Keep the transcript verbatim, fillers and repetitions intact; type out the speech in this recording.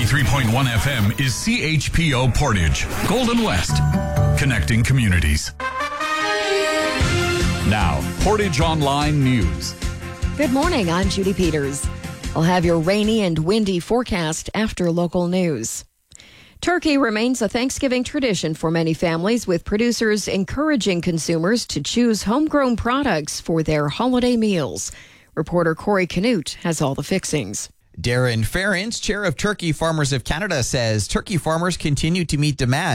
ninety-three point one F M is C H P O Portage, Golden West, connecting communities. Now, Portage Online News. Good morning, I'm Judy Peters. I'll have your rainy and windy forecast after local news. Turkey remains a Thanksgiving tradition for many families, with producers encouraging consumers to choose homegrown products for their holiday meals. Reporter Corey Canute has all the fixings. Darren Ferentz, chair of Turkey Farmers of Canada, says turkey farmers continue to meet demand